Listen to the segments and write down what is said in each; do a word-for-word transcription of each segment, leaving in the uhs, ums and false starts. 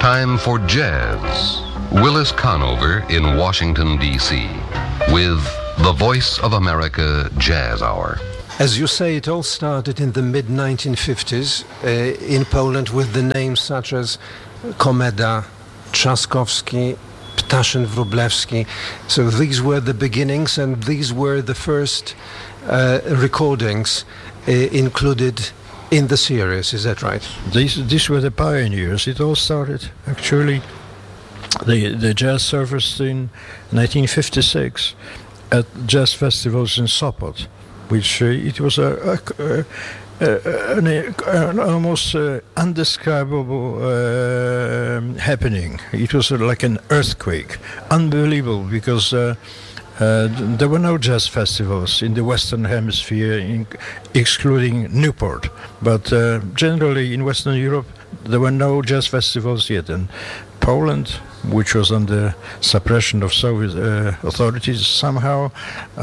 Time for jazz. Willis Conover in Washington, D C with the Voice of America Jazz Hour. As you say, it all started in the mid nineteen fifties uh, in Poland with the names such as Komeda, Trzaskowski, Ptaszyn, Wróblewski. So these were the beginnings, and these were the first uh, recordings uh, included in the series. Is that right? These these were the pioneers. It all started actually. The the jazz surfaced in nineteen fifty-six at jazz festivals in Sopot, which uh, it was a, a, a, a an, an almost uh, undescribable uh, happening. It was uh, like an earthquake, unbelievable, because uh, uh, there were no jazz festivals in the Western Hemisphere, in, excluding Newport. But uh, generally in Western Europe, there were no jazz festivals yet, and Poland, which was under suppression of Soviet uh, authorities, somehow uh,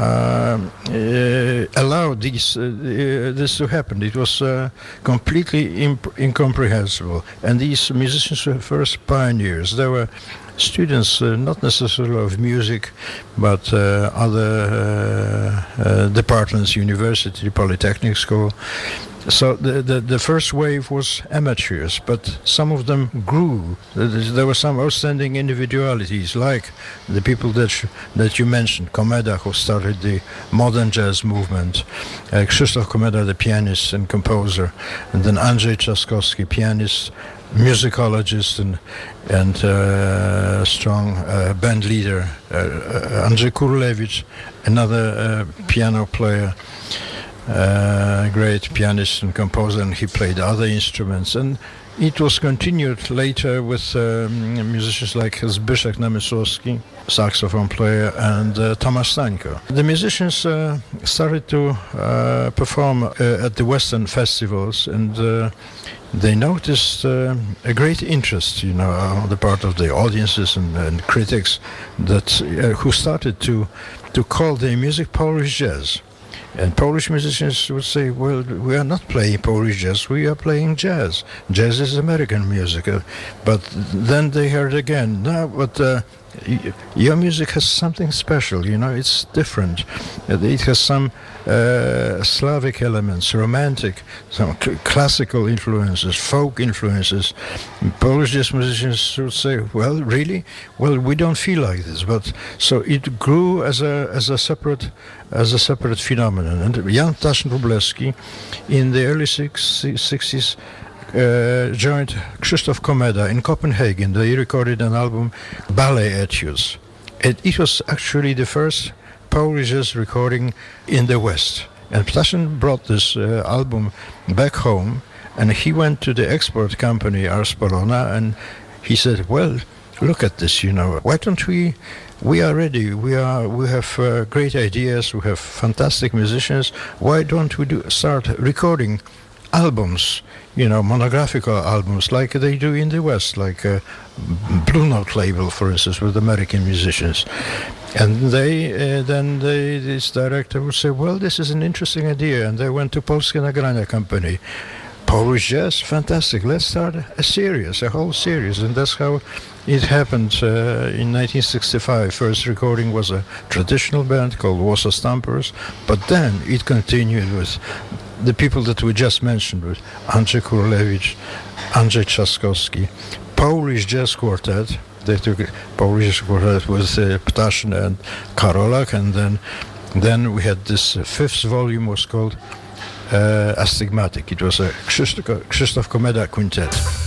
uh, allowed these, uh, uh, this to happen. It was uh, completely imp- incomprehensible. And these musicians were first pioneers. They were students, uh, not necessarily of music, but uh, other uh, uh, departments, university, polytechnic school. So the, the the first wave was amateurs, but some of them grew. There were some outstanding individualities, like the people that sh- that you mentioned, Komeda, who started the modern jazz movement, uh, Krzysztof Komeda, the pianist and composer, and then Andrzej Trzaskowski, pianist, musicologist, and and uh, strong uh, band leader, uh, uh, Andrzej Kurulewicz, another uh, piano player. Uh, great pianist and composer, and he played other instruments, and it was continued later with um, musicians like Zbyszek Namysłowski, saxophone player, and uh, Tomasz Stańko. The musicians uh, started to uh, perform uh, at the Western festivals, and uh, they noticed uh, a great interest, you know, on the part of the audiences and, and critics, that uh, who started to to call their music Polish jazz. And Polish musicians would say, well, we are not playing Polish jazz, we are playing jazz. Jazz is American music. Uh, but then they heard again, no, but uh, y- your music has something special, you know, it's different. It has some uh, Slavic elements, romantic, some cl- classical influences, folk influences. And Polish jazz musicians would say, well, really? Well, we don't feel like this. But so it grew as a as a separate as a separate phenomenon. And Jan Ptaszyn Wróblewski, in the early sixties, uh, joined Krzysztof Komeda in Copenhagen. They recorded an album, Ballet Etudes. It, it was actually the first Polish jazz recording in the West. And Ptaszyn brought this uh, album back home, and he went to the export company Ars Polona, and he said, well, look at this, you know, why don't we, we are ready, we are, we have uh, great ideas, we have fantastic musicians, why don't we do start recording albums, you know, monographical albums like they do in the West, like uh, Blue Note label, for instance, with American musicians. And they, uh, then they, this director would say, well, this is an interesting idea, and they went to Polskie Nagrania Company. Polish jazz, fantastic, let's start a series, a whole series, and that's how it happened uh, in nineteen sixty-five. First recording was a traditional band called Warsaw Stompers, but then it continued with the people that we just mentioned, with Andrzej Kurulewicz, Andrzej Trzaskowski, Polish Jazz Quartet. They took a Polish quartet with uh, Ptaszyn and Karolak, and then then we had this uh, fifth volume was called uh, Astigmatic. It was a Krzysztof, Krzysztof Komeda quintet.